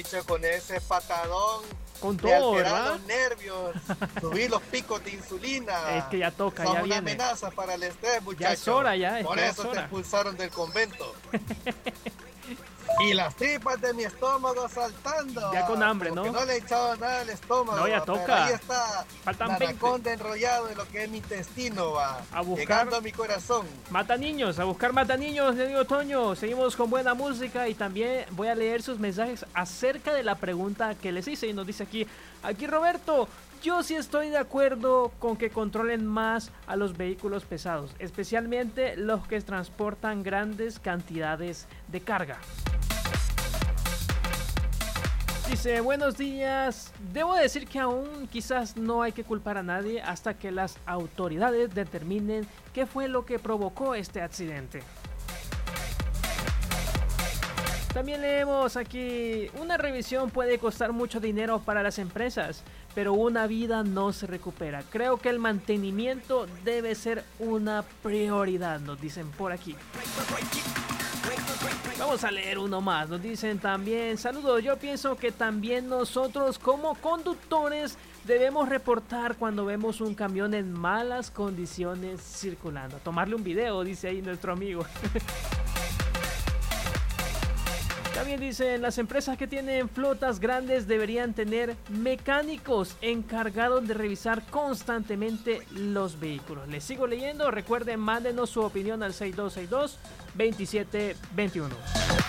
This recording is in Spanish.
con ese patadón Con me todo, alteraron ¿verdad? los nervios, subí los picos de insulina. Es que ya toca, Son ya una viene. amenaza para el estrés, muchacho. Ya es hora, ya, es Por que ya eso es te hora. expulsaron del convento. Y las tripas de mi estómago saltando. Ya con hambre, como ¿no? que no le he echado nada al estómago. No, ya pero toca. ahí está Faltan la 20. anaconda enrollado en lo que es mi intestino, va. A buscar. Llegando a mi corazón. Mata niños, a buscar mata niños, le digo Toño. Seguimos con buena música y también voy a leer sus mensajes acerca de la pregunta que les hice. Y nos dice aquí Roberto, yo sí estoy de acuerdo con que controlen más a los vehículos pesados, especialmente los que transportan grandes cantidades de carga. Dice, buenos días, debo decir que aún quizás no hay que culpar a nadie hasta que las autoridades determinen qué fue lo que provocó este accidente. También leemos aquí, una revisión puede costar mucho dinero para las empresas, pero una vida no se recupera. Creo que el mantenimiento debe ser una prioridad, nos dicen por aquí. Vamos a leer uno más, nos dicen también, saludos, yo pienso que también nosotros como conductores debemos reportar cuando vemos un camión en malas condiciones circulando. Tomarle un video, dice ahí nuestro amigo. También dicen, las empresas que tienen flotas grandes deberían tener mecánicos encargados de revisar constantemente los vehículos. Les sigo leyendo, recuerden, mándenos su opinión al 6262-2721.